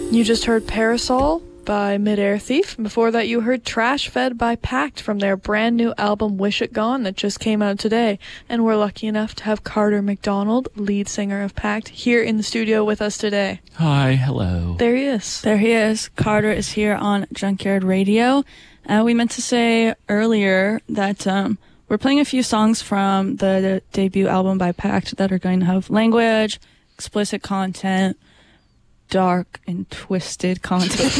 You just heard Parasol by Midair Thief. Before that, you heard Trash Fed by Pact from their brand new album Wish It Gone that just came out today. And we're lucky enough to have Carter McDonald, lead singer of Pact, here in the studio with us today. Hi, hello. There he is. There he is. Carter is here on Junkyard Radio. We meant to say earlier that we're playing a few songs from the debut album by Pact that are going to have language, explicit content, dark and twisted content.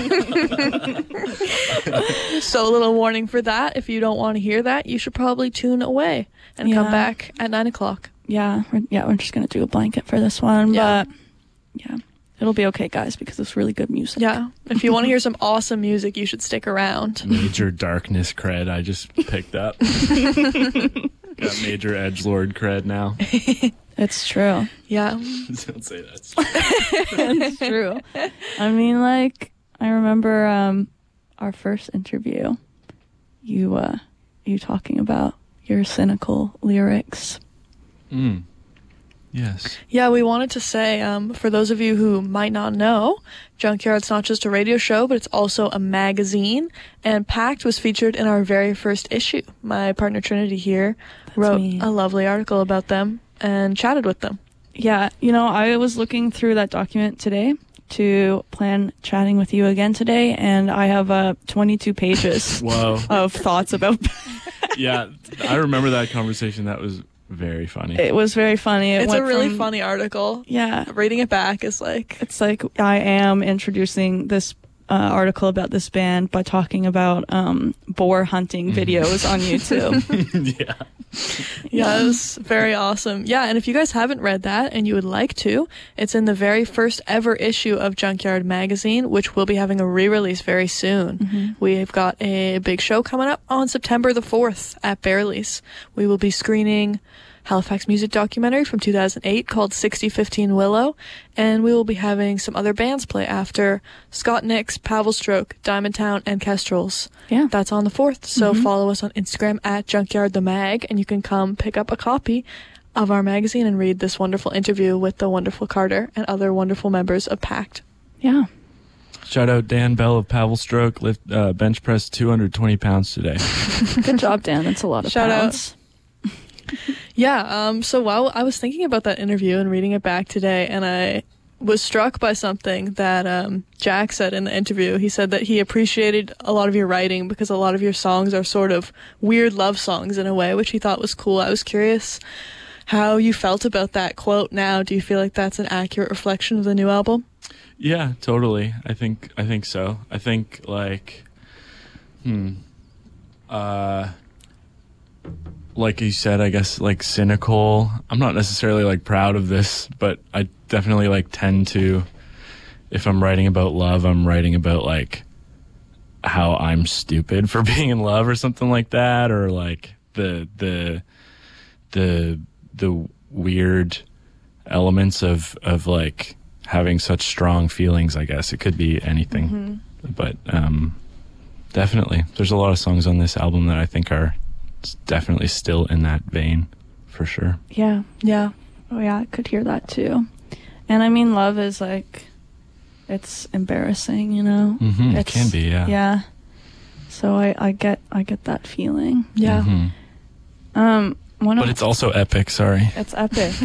So a little warning for that. If you don't want to hear that, you should probably tune away and come back at 9 o'clock. Yeah, we're just going to do a blanket for this one. Yeah. But yeah, it'll be okay, guys, because it's really good music. Yeah. If you want to hear some awesome music, you should stick around. Major darkness cred I just picked up. Got major edgelord cred now. It's true. Yeah. Don't say that. It's true. I mean, like, I remember our first interview, you talking about your cynical lyrics. Yes. Yeah, we wanted to say, for those of you who might not know, Junkyard's not just a radio show, but it's also a magazine. And Pact was featured in our very first issue. My partner Trinity here wrote a lovely article about them and chatted with them. Yeah, I was looking through that document today to plan chatting with you again today, and I have 22 pages Whoa. of thoughts about. Yeah, I remember that conversation. That was very funny. It was very funny. It's a really funny article. Yeah. Reading it back is like... It's like I am introducing this article about this band by talking about boar hunting videos on YouTube. Yeah. Yeah, it was very awesome. Yeah, and if you guys haven't read that and you would like to, it's in the very first ever issue of Junkyard Magazine, which will be having a re-release very soon. Mm-hmm. We've got a big show coming up on September the 4th at Bearley's. We will be screening Halifax music documentary from 2008 called 6015 Willow, and we will be having some other bands play after: Scott Nix, Pavelstroke, Diamond Town, and Kestrels. Yeah. That's on the 4th, so follow us on Instagram at JunkyardTheMag, and you can come pick up a copy of our magazine and read this wonderful interview with the wonderful Carter and other wonderful members of Pact. Yeah. Shout out Dan Bell of Pavelstroke, lift bench press 220 pounds today. Good job, Dan. That's a lot of pounds. Yeah, so while I was thinking about that interview and reading it back today, and I was struck by something that Jack said in the interview. He said that he appreciated a lot of your writing because a lot of your songs are sort of weird love songs in a way, which he thought was cool. I was curious how you felt about that quote now. Do you feel like that's an accurate reflection of the new album? Yeah, totally. I think so. I think like you said, I guess like cynical. I'm not necessarily like proud of this, but I definitely like tend to, if I'm writing about love, I'm writing about like how I'm stupid for being in love or something like that, or like the weird elements of like having such strong feelings. I guess it could be anything, but definitely there's a lot of songs on this album that I think are definitely still in that vein, for sure. Yeah. Oh yeah, I could hear that too. And I mean, love is like, it's embarrassing, It can be, yeah. Yeah. So I get that feeling. Yeah. But it's also epic. Sorry. It's epic.